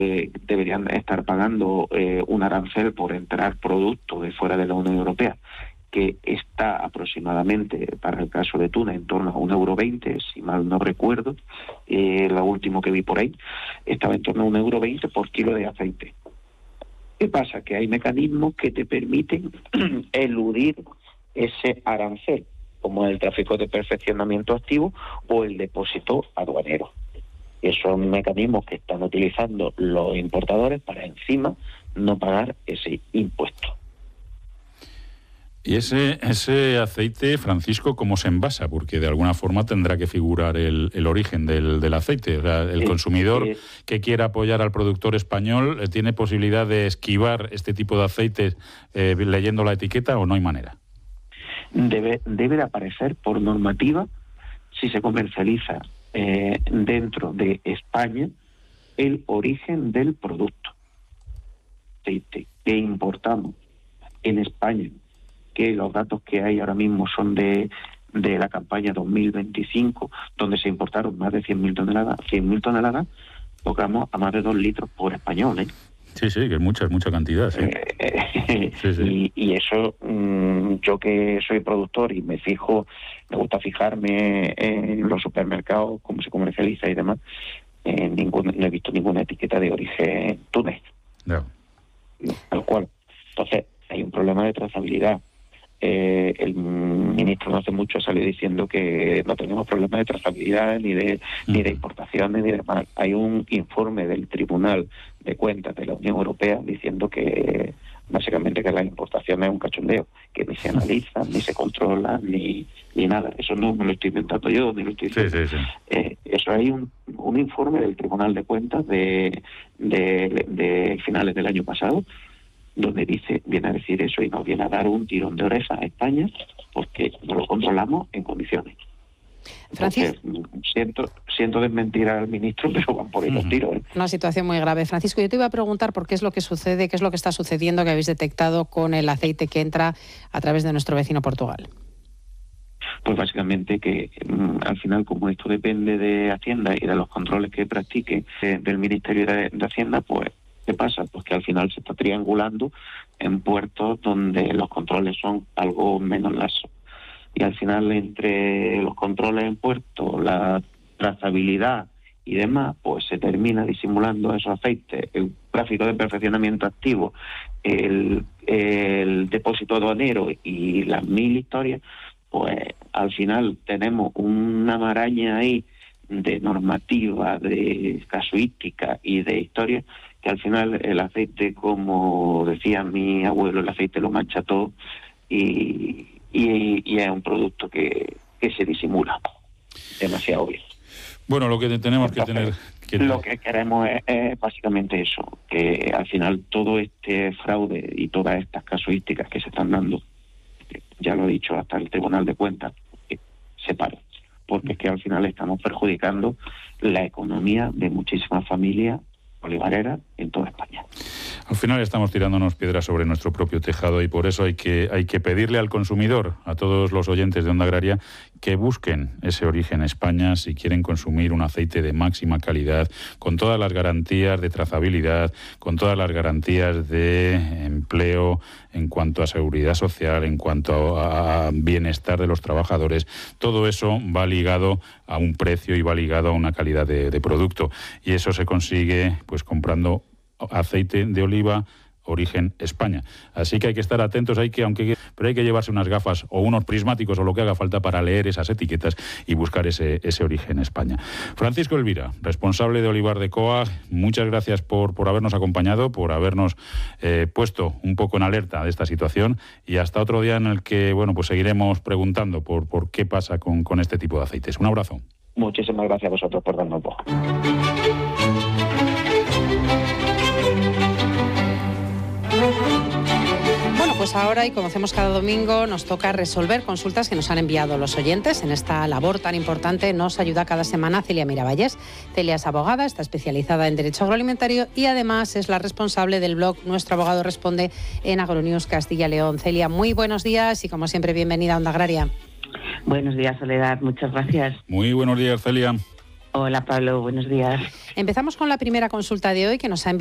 deberían estar pagando un arancel por entrar productos de fuera de la Unión Europea, que está aproximadamente, para el caso de tuna, en torno a €1,20, si mal no recuerdo. Lo último que vi por ahí estaba en torno a €1,20 por kilo de aceite. ¿Qué pasa? Que hay mecanismos que te permiten eludir ese arancel, como el tráfico de perfeccionamiento activo o el depósito aduanero. Que son mecanismos que están utilizando los importadores para encima no pagar ese impuesto. ¿Y ese aceite, Francisco, cómo se envasa? Porque de alguna forma tendrá que figurar el origen del aceite. O sea, el consumidor que quiera apoyar al productor español, ¿tiene posibilidad de esquivar este tipo de aceites leyendo la etiqueta o no hay manera? Debe de aparecer por normativa, si se comercializa dentro de España, el origen del producto. Aceite que importamos en España, que los datos que hay ahora mismo son de la campaña 2025, donde se importaron más de 100.000 toneladas, tocamos a más de 2 litros por español, ¿eh? Sí, que es mucha cantidad, sí. Sí. Y eso, yo que soy productor y me gusta fijarme en los supermercados, cómo se comercializa y demás, no he visto ninguna etiqueta de origen Túnez. No. Tal cual. Entonces, hay un problema de trazabilidad. El ministro no hace mucho salió diciendo que no tenemos problemas de trazabilidad ni de importaciones ni demás. Hay un informe del Tribunal de Cuentas de la Unión Europea diciendo que básicamente que las importaciones es un cachondeo, que ni se analizan, ni se controlan, ni nada. Eso no me lo estoy inventando yo, ni lo estoy diciendo. Sí. Eso hay un informe del Tribunal de Cuentas de finales del año pasado, donde viene a decir eso y nos viene a dar un tirón de orejas a España porque no lo controlamos en condiciones. Entonces, siento desmentir al ministro, pero van por ahí los tiros. Una situación muy grave. Francisco, yo te iba a preguntar por qué es lo que sucede, qué es lo que está sucediendo, que habéis detectado con el aceite que entra a través de nuestro vecino Portugal. Pues básicamente que al final, como esto depende de Hacienda y de los controles que practique del Ministerio de Hacienda, pues ¿qué pasa? Pues que al final se está triangulando en puertos donde los controles son algo menos laxos. Y al final, entre los controles en puertos, la trazabilidad y demás, pues se termina disimulando esos aceites, el tráfico de perfeccionamiento activo, el depósito aduanero y las 1000 historias, pues al final tenemos una maraña ahí de normativa, de casuística y de historia, que al final el aceite, como decía mi abuelo, el aceite lo mancha todo y es un producto que se disimula demasiado bien. Bueno, lo que tenemos que tener... Lo que queremos es básicamente eso, que al final todo este fraude y todas estas casuísticas que se están dando, ya lo he dicho hasta el Tribunal de Cuentas, que se pare, porque es que al final estamos perjudicando la economía de muchísimas familias olivareras en toda España. Al final estamos tirándonos piedras sobre nuestro propio tejado y por eso hay que pedirle al consumidor, a todos los oyentes de Onda Agraria, que busquen ese origen España si quieren consumir un aceite de máxima calidad, con todas las garantías de trazabilidad, con todas las garantías de empleo, en cuanto a seguridad social, en cuanto a bienestar de los trabajadores. Todo eso va ligado a un precio y va ligado a una calidad de producto. Y eso se consigue pues comprando aceite de oliva origen España. Así que hay que estar atentos, pero hay que llevarse unas gafas o unos prismáticos o lo que haga falta para leer esas etiquetas y buscar ese origen España. Francisco Elvira, responsable de Olivar de Coag, muchas gracias por habernos acompañado, por habernos puesto un poco en alerta de esta situación y hasta otro día en el que pues seguiremos preguntando por qué pasa con este tipo de aceites. Un abrazo. Muchísimas gracias a vosotros por darnos voz. Bueno, pues ahora, y como hacemos cada domingo, nos toca resolver consultas que nos han enviado los oyentes. En esta labor tan importante nos ayuda cada semana Celia Miravalles. Celia es abogada, está especializada en Derecho Agroalimentario y además es la responsable del blog Nuestro Abogado Responde en Agronews Castilla y León. Celia, muy buenos días y como siempre bienvenida a Onda Agraria. Buenos días, Soledad, muchas gracias. Muy buenos días, Celia. Hola Pablo, buenos días. Empezamos con la primera consulta de hoy que nos ha